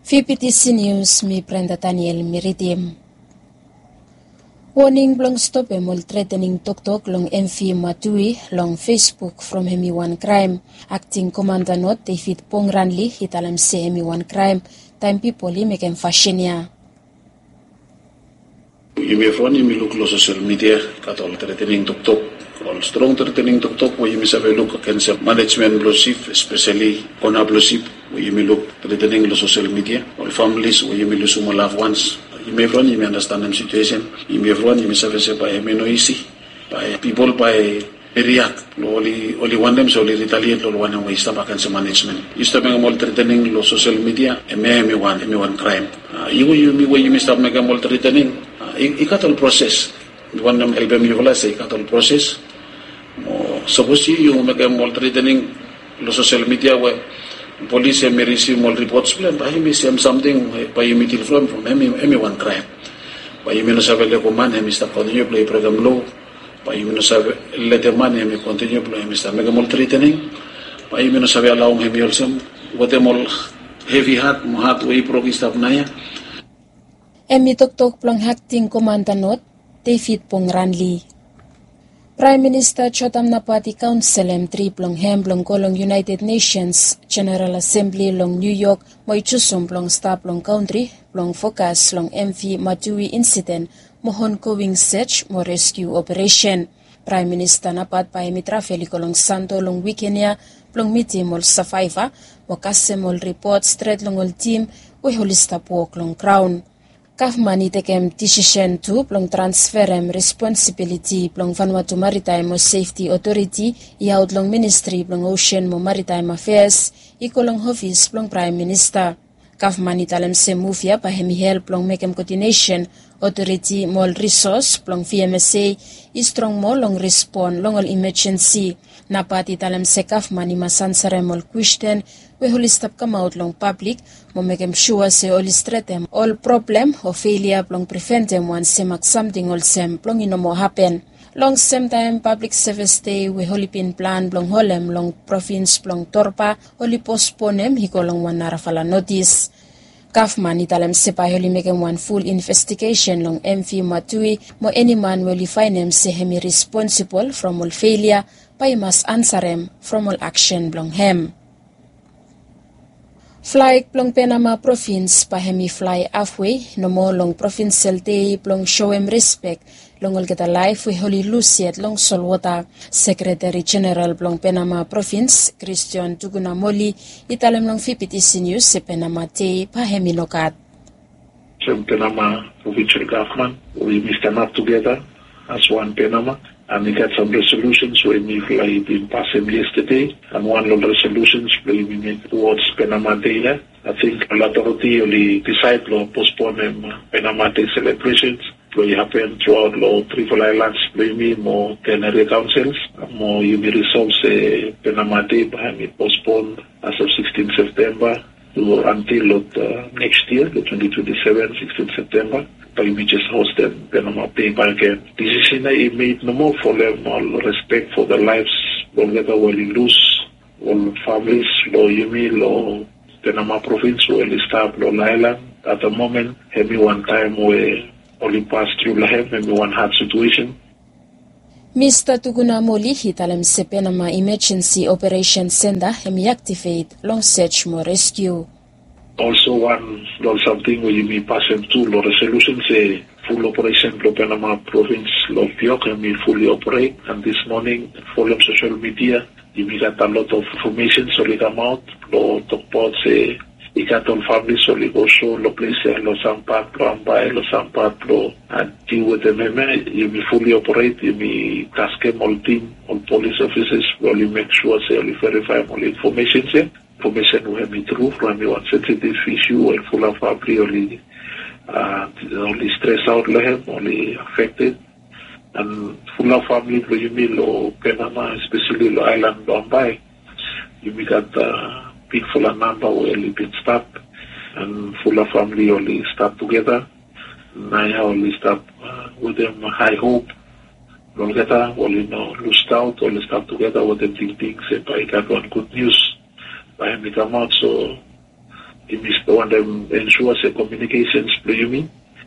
PPTC News, mi Brenda Daniel Miridim. Warning blong stop emol threatening tok long MV Matui long Facebook from Hemi One Crime. Acting Commander Not David Pongranli hitalam se Hemi One Crime. Time people make em fashion. You may phone you may look lo social media katol threatening tok all strong threatening tok where you may have a look against management blosif especially on a blosif where you may look threatening lo social media all families where you may lose some loved ones. You may run, you may understand the situation. You may run, you may service by no easy, by people by react. Only one them so only retaliate. Only one way stop against management. You stop making more threatening lo social media. Me one crime. You may stop making more threatening. Ikat all process. One them help me wala say ikat all process. Suppose you make more threatening lo social media where police may receive more reports by him something by him from one crime. By him no sabe le command him stop continue play program law. By him no sabe let the man him continue play him stop make more threatening. By him no sabe allow him also what more heavy heart way progress stop naya. Emi tok plong acting Commander Not David Pongranli. Prime Minister Chotam Napati Council M3 plong hem plong kolong United Nations General Assembly long New York moy chusum plong sta plong country plong focus long MV Matui incident mohon going search mo rescue operation. Prime Minister Napat pa emitra feli kolong santo long weekend plong meeting mol survivor mo kasse mol report straight long ol team we holista po klong crown. Government itekem decision to plong transferem responsibility plong Vanuatu Maritime Safety Authority iaut long Ministry plong Ocean mo Maritime Affairs ikolong office plong Prime Minister. Government italem se move pa hemi help plong mekem coordination authority mol resource plong VMSA strong mo long respond long all emergency. Napati italem se government imasansare mol question we holistap come out long public mo mekem sure se olistretem all problem or failure plong prevent them once semak something all sem plong inomo happen. Long same time public service day we holipin plan plong holem long province plong Torpa holi postponem hikolong one narafala notice. Government italem se pa holi mekem one full investigation long MV Matui mo any man will find him se hemi responsible from all failure by mas answerem from all action blong hem. Fly plong Panama province pa hemi fly halfway no mo long provincial day plong show him respect long ol kita life we holy Luciet long Solwata Secretary General plong Panama province Christian Tugunamoli italem long PPTC News se Panama day pa hemi lokat. From Panama provincial government we stand up together as one Panama. And we got some resolutions where we been passing yesterday, and one of the resolutions we made towards Panama Day. I think a lot of the only decide to postpone Panama Day celebrations. Will happen throughout the Triple Islands, maybe more Tenerife councils, more you may resolve Panama Day by postponed as of 16 September until next year, the 2027, 16 September. But we just host them Panama Day again. Decision I made no more for them all respect for their lives. Don't let our lose all families, low Yumi, low Panama province, where they start low island. At the moment, maybe one time where only pass through Lahem, maybe one hard situation. Mr. Tugunamoli hitalem se Panama Emergency Operation Center hemi activate long search mo rescue. Also something where you may pass them to the resolution say full operation for Panama province of Pioc and we fully operate. And this morning follow social media you may got a lot of information so they come out lo talk about say you got all families so they go show lo place lo sampat lo ambay lo sampat lo and deal with them you may fully operate you may task them all team all police officers will you make sure say you verify all information say information we have me through from one sensitive issue and full of only stress out lehem, only affected and full of family for you mean lo Panama, especially lo island Bombay. You may got big full of number where you been stopped and full of family only start together. Now only start with them high hope. Don't get only lose out, only start together with them think say I got one good news. By him come out so want them ensure the communications play me.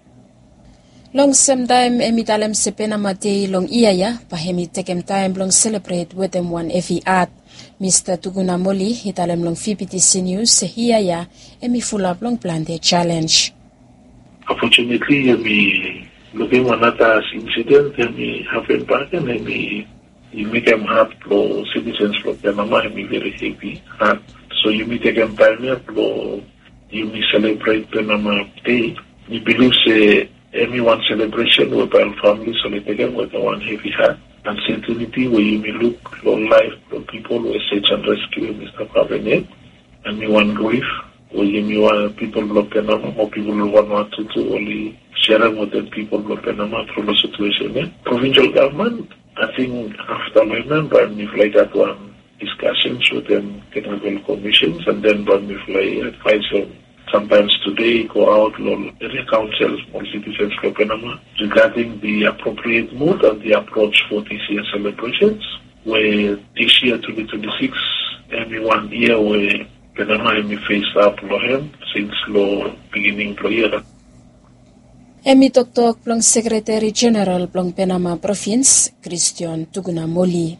Long same time emitalem sepena matei long iaya pahemi takem time long celebrate with them one every art. Mr. Tuguna Moli italem long FPTC News iaya emi full up long plan their challenge. Unfortunately, looking one another incident happened back and you make them have for citizens from Panama very heavy. So you may take them time you may celebrate Panama Day. We believe every one celebration with our family, so they take them with one heavy heart. Uncertainty where you may look for life for people who search and rescue Mr. Cabinet, and you want grief where you may want people of Panama or people who want to only share with the people of Panama through the situation. Provincial government, I think after my member, if like that one discussions with them technical commissions, and then when if like advise them sometimes today go out to area councils or citizens of Panama regarding the appropriate mood and the approach for this year's celebrations, where this year 2026 every 1 year where Panama may face up Lohem since law beginning the year. Emi Toktok plong Secretary General plong Panama Province, Christian Tuguna Moli.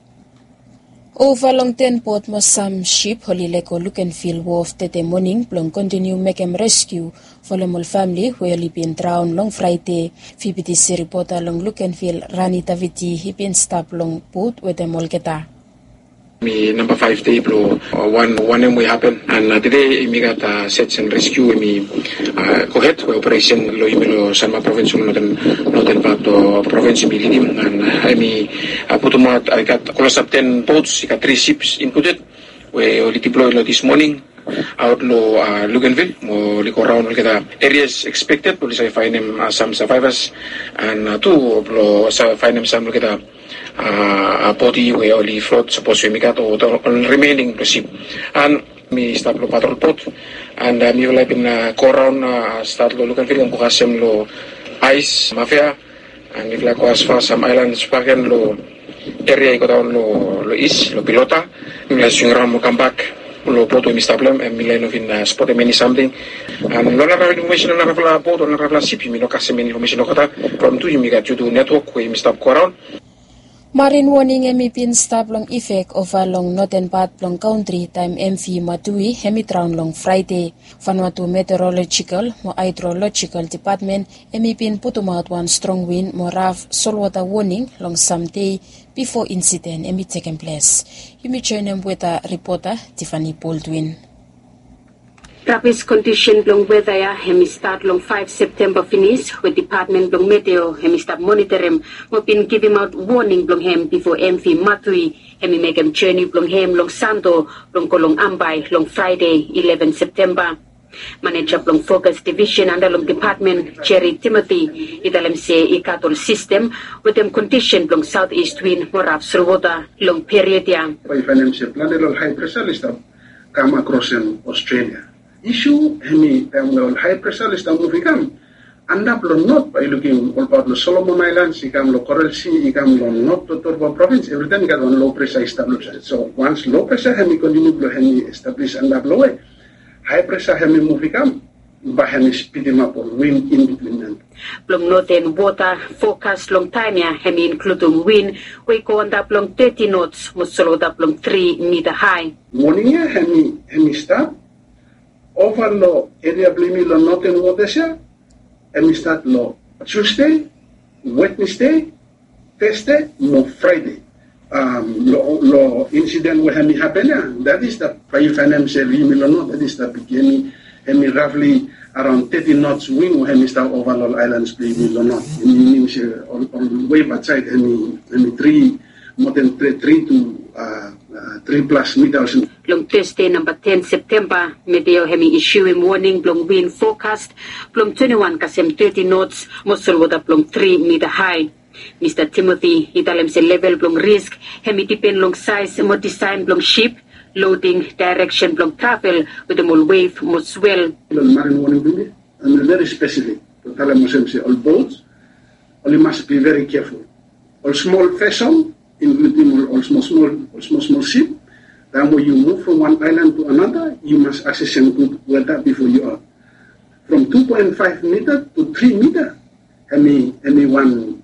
Over long 10 port Mosam ship Holileko look and feel wharf tete morning plong continue make em rescue for the family who only been drowned long Friday. FPTC reporter long look and feel Rani Taviti he been stop long boat with them Molketa. Me number 5 day bro one we happen and today me got search and rescue me cohet operation lo imelo Sanma province northern part of province milidim and I me putumat I got close up 10 boats, I got 3 ships included we only deployed this morning out lo Luganville mo liko around kita areas expected police I find them some survivors and two lo find them some kita body we only float supposed to make out or the remaining ship and me start lo patrol boat and me will have been go around start lo Luganville ang bukasem lo ice mafia and if like as far some islands paken lo area ko down lo east lo pilota unless yung ram mo come back lo boat we problem and me line of in spot many something and lo na information na rapla boat na rapla ship mi no kasi information ko ta from to you me got you do network we stop go around. Marine warning emipin stop long effect over long northern part long country time MV Matui hemitround long Friday. Vanuatu Meteorological mo Hydrological Department emipin putumat one strong wind mo rough saltwater warning long some day before incident emi taken place. You may join them with a reporter Tiffany Baldwin. Rapid condition long weather ya hemi start long 5 September finish with department long meteo hemi start monitor him mo been give him out warning long hem before MV Matui hemi make him journey long hem long Santo long kolong Ambay long Friday 11 September. Manager long focus division under long department Jerry Timothy italem se ikatol system with them condition long southeast wind mo rap surwota long period ya. Financial planetary high pressure list come across in Australia. Issue hemi high pressure list moving come and up not by looking all about the Solomon Islands, ikam lo Coral Sea, ikam lo North Torba province, every time got on low pressure established. So once low pressure hemi continue to hemi establish and up low way, high pressure hemi moving come, but hemi speeding up or wind in between them. Long northern water forecast long time ya hemi including wind we go on up long 30 knots, musolo up long 3 meter high. Morning ya hemi start. Over lo area blimi lo northern waters ya, and we start lo Tuesday, Wednesday, Thursday, no Friday. Lo incident where hemi happen ya, that is the financial no, that is the beginning. Hemi roughly around 30 knots wind where hemi start over lo islands blimi lo not. Means on way back side hemi 3 more than 3 to 3+ meters. Long Thursday, number 10 September, Meteo hemi issuing warning long wind forecast, long 21 kasem 30 knots, muscle water long 3 meter high. Mr. Timothy, italem se level long risk, hemi depend long size, mo design long ship, loading, direction long travel, with the more wave, more swell. Marine warning, and very specific. To tell them all boats, only must be very careful. All small vessel, including all small ship, Then when you move from one island to another, you must assess good weather before you are. From 2.5 meter to 3 meter, any one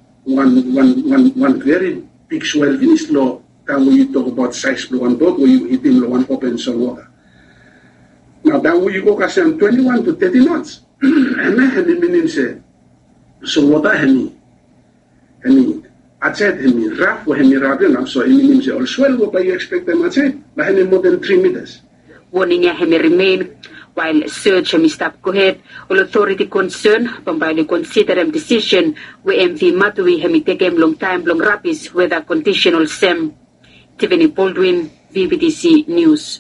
very big swell finish low. Then when you talk about size of one boat, where you hit in one open salt water. Now then when you go kasem 21 to 30 knots, and then meaning say, so water any outside any rough or any raven, so meaning say all swell what you expect them outside, but any more than 3 meters. Warning ya remain while search stop kohet all authority concern pambali consider decision we MV Matui take long time long rapids weather conditional sem. Tiffany Baldwin, VBTC News.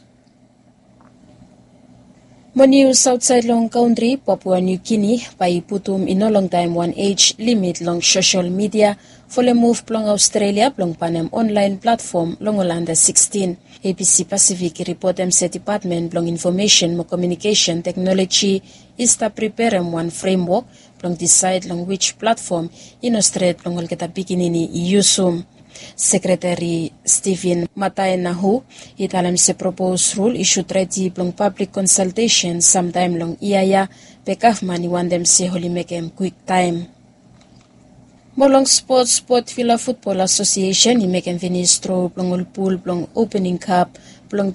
Mo news outside long country, Papua New Guinea, by putum in a long time one age limit long social media, for the move plong Australia, plong panem online platform, long Olanda 16. ABC Pacific report set department, plong information, mo communication technology, is to prepare one framework, plong decide long which platform, in Australia, plong olketa bikinini iusum. Secretary Stephen Mataenahu italam se proposed rule issued ready long public consultation sometime long iaya pekaf mani want them se holy make quick time. Molong Sport Villa Football Association i make finish through plong pool plong opening cup plong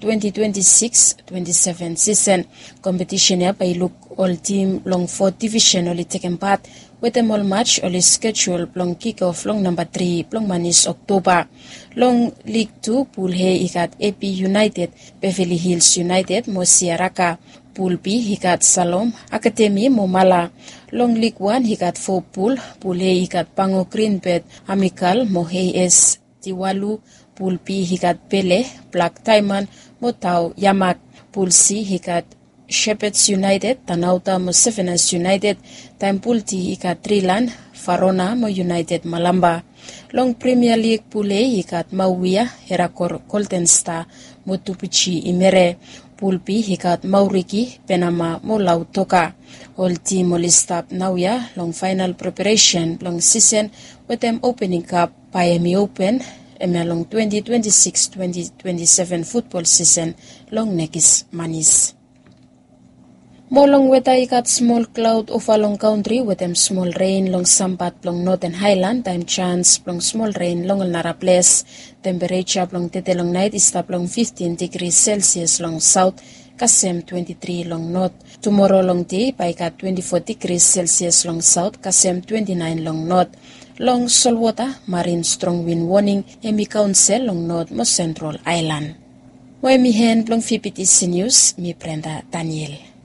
2026-27 season competition ya by look all team long 4th division only taken part with them all match only schedule plong kick-off long number 3 plong manis October. Long League 2 pool he ikat AP United, Beverly Hills United, Mosiaraka. Pool B hikat Salom Academy Momala. Long League 1 hikat 4 pool A hikat Pango Greenbed Amical Mohs Tiwalu. Pool B hikat Pele Black Diamond Motau Yamak. Pool C hikat Shepherds United Tanauta Mo Sevenas United. Time Pool D hikat Trilan Farona Mo United Malamba. Long Premier League Pool A hikat Mawia Herakor Golden Star Motupichi Imere. Pool B hikat Mauriki Penama Molau Toka. All team will stop now ya long final preparation long season with them opening cup Miami Open long 2026-2027 football season long nekis manis. Molong weta ikat small cloud of a long country with them small rain long sambat long northern highland time chance long small rain long nara place temperature long tete long night is tap long 15 degrees Celsius long south Kasem 23 long north. Tomorrow long day by kat 24 degrees Celsius long south Kasem 29 long north. Long saltwater marine strong wind warning emi council long north mo central island. Mo emi hen long VBTC News mi Brenda Daniel.